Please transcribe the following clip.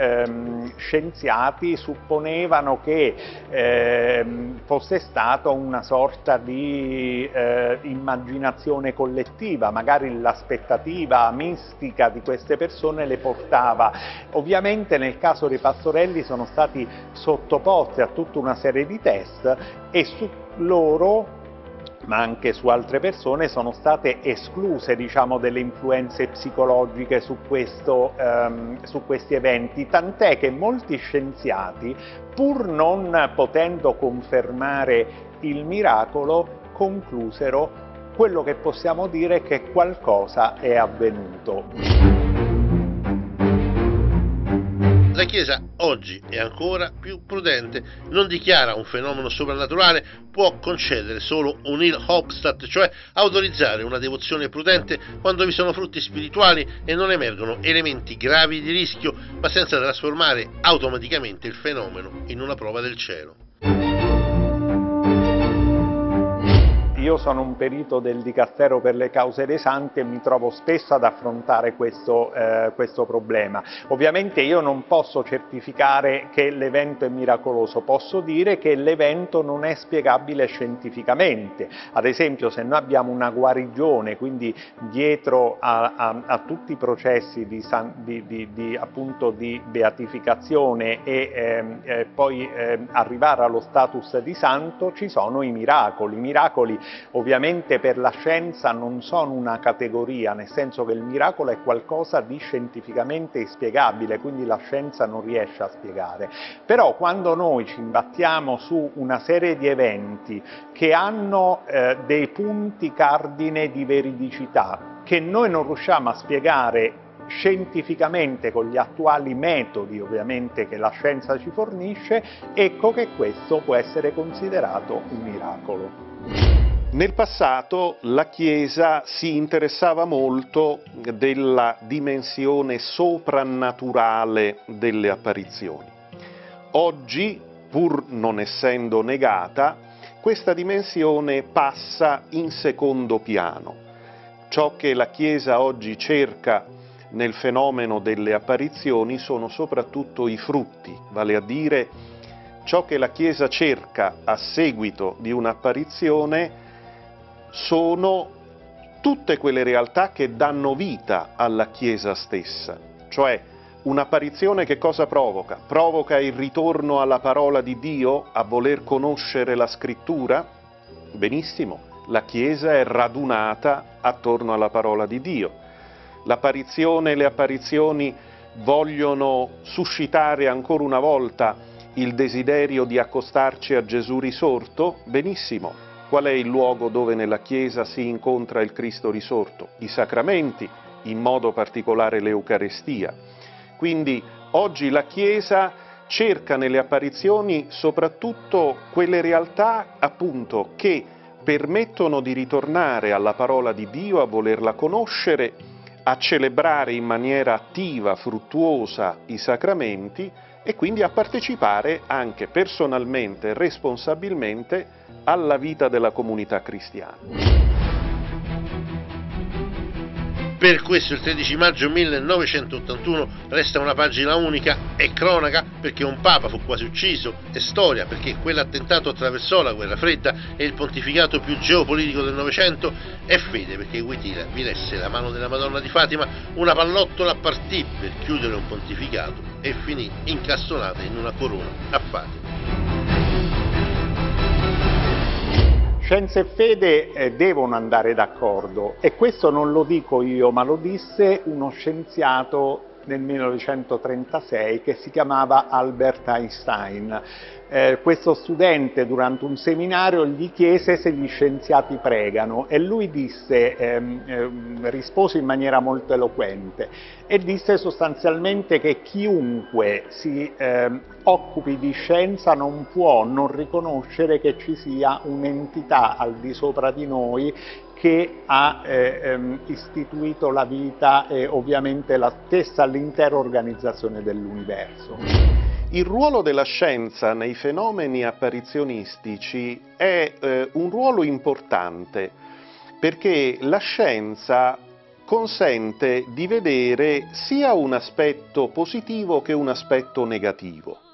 scienziati supponevano che fosse stata una sorta di immaginazione collettiva, magari l'aspettativa mistica di queste persone le portava. Ovviamente nel caso dei pastorelli sono stati sottoposti a tutta una serie di test e su loro, ma anche su altre persone, sono state escluse, diciamo, delle influenze psicologiche su questi eventi, tant'è che molti scienziati, pur non potendo confermare il miracolo, conclusero: quello che possiamo dire è che qualcosa è avvenuto. La Chiesa oggi è ancora più prudente, non dichiara un fenomeno soprannaturale, può concedere solo un Nihil obstat, cioè autorizzare una devozione prudente quando vi sono frutti spirituali e non emergono elementi gravi di rischio, ma senza trasformare automaticamente il fenomeno in una prova del cielo. Io sono un perito del Dicastero per le cause dei santi e mi trovo spesso ad affrontare questo problema. Ovviamente io non posso certificare che l'evento è miracoloso, posso dire che l'evento non è spiegabile scientificamente. Ad esempio, se noi abbiamo una guarigione, quindi dietro a tutti i processi appunto di beatificazione e poi arrivare allo status di santo, ci sono i miracoli. I miracoli ovviamente per la scienza non sono una categoria, nel senso che il miracolo è qualcosa di scientificamente inspiegabile, quindi la scienza non riesce a spiegare. Però quando noi ci imbattiamo su una serie di eventi che hanno dei punti cardine di veridicità, che noi non riusciamo a spiegare scientificamente con gli attuali metodi ovviamente che la scienza ci fornisce, ecco che questo può essere considerato un miracolo. Nel passato la Chiesa si interessava molto della dimensione soprannaturale delle apparizioni. Oggi, pur non essendo negata, questa dimensione passa in secondo piano. Ciò che la Chiesa oggi cerca nel fenomeno delle apparizioni sono soprattutto i frutti, vale a dire ciò che la Chiesa cerca a seguito di un'apparizione sono tutte quelle realtà che danno vita alla Chiesa stessa, cioè un'apparizione che cosa provoca? Provoca il ritorno alla parola di Dio, a voler conoscere la Scrittura? Benissimo, la Chiesa è radunata attorno alla parola di Dio. L'apparizione e le apparizioni vogliono suscitare ancora una volta il desiderio di accostarci a Gesù risorto? Benissimo. Qual è il luogo dove nella Chiesa si incontra il Cristo risorto? I sacramenti, in modo particolare l'Eucarestia. Quindi oggi la Chiesa cerca nelle apparizioni soprattutto quelle realtà appunto che permettono di ritornare alla parola di Dio, a volerla conoscere, a celebrare in maniera attiva, fruttuosa i sacramenti e quindi a partecipare anche personalmente e responsabilmente alla vita della comunità cristiana. Per questo il 13 maggio 1981 resta una pagina unica, è cronaca perché un papa fu quasi ucciso, è storia perché quell'attentato attraversò la guerra fredda e il pontificato più geopolitico del Novecento, è fede perché Wojtyla vi lesse la mano della Madonna di Fatima, una pallottola partì per chiudere un pontificato e finì incastonata in una corona a Fatima. Scienza e fede devono andare d'accordo e questo non lo dico io, ma lo disse uno scienziato nel 1936 che si chiamava Albert Einstein. Questo studente durante un seminario gli chiese se gli scienziati pregano e lui rispose in maniera molto eloquente e disse sostanzialmente che chiunque si occupi di scienza non può non riconoscere che ci sia un'entità al di sopra di noi che ha istituito la vita e ovviamente la stessa l'intera organizzazione dell'universo. Il ruolo della scienza nei fenomeni apparizionistici è un ruolo importante perché la scienza consente di vedere sia un aspetto positivo che un aspetto negativo.